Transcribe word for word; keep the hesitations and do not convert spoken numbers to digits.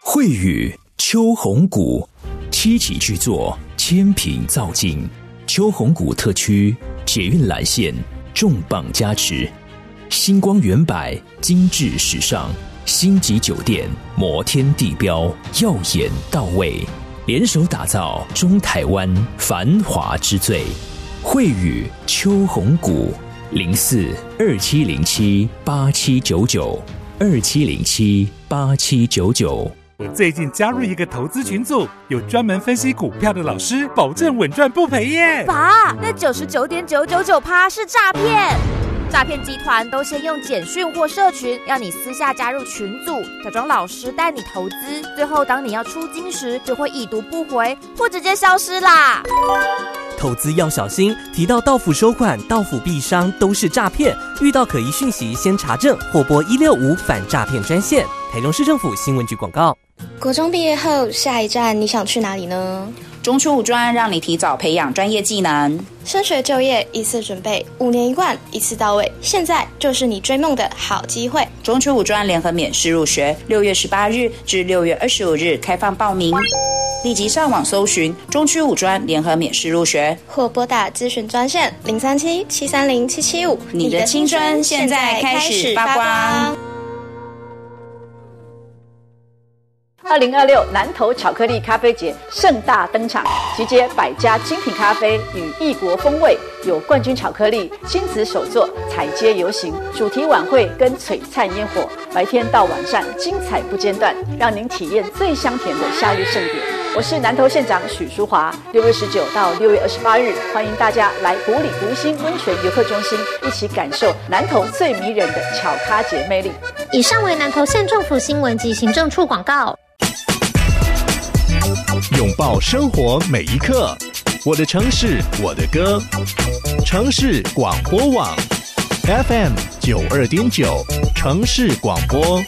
慧宇秋红谷，七期巨作，千品造境。秋红谷特区捷运蓝线重磅加持，星光远百，精致时尚，星级酒店，摩天地标，耀眼到位，联手打造中台湾繁华之最。慧宇秋红谷，零四二七零七八七九九二七零七八七九九。 我最近加入一个投资群组，有专门分析股票的老师，保证稳赚不赔耶！ 爸，那九十九点九九九趴是诈骗！诈骗集团都先用简讯或社群，让你私下加入群组，假装老师带你投资，最后当你要出金时，就会已读不回或直接消失啦。 投资要小心，提到到府收款、到府币商都是诈骗。遇到可疑讯息，先查证或拨一六五反诈骗专线。台中市政府新闻局广告。 国中毕业后，下一站你想去哪里呢？ 中初五专让你提早培养专业技能， 升学就业一次准备，五年一贯，一次到位。现在就是你追梦的好机会。 中初五专联合免试入学，六月十八日至六月二十五日开放报名，立即上网搜寻中区五专联合免试入学， 或拨打咨询专线零三七七三零七七五。 你的青春现在开始发光。 二零二六南投巧克力咖啡节盛大登场，集结百家精品咖啡与异国风味，有冠军巧克力、亲子手作、踩街游行、主题晚会跟璀璨烟火，白天到晚上精彩不间断，让您体验最香甜的夏日盛典。我是南投县长许淑华，六月十九到六月二十八日，欢迎大家来埔里湖心温泉游客中心，一起感受南投最迷人的巧咖节魅力。 以上为南投县政府新闻及行政处广告。 拥抱生活每一刻，我的城市，我的歌。城市广播网 F M 九二点九，城市广播。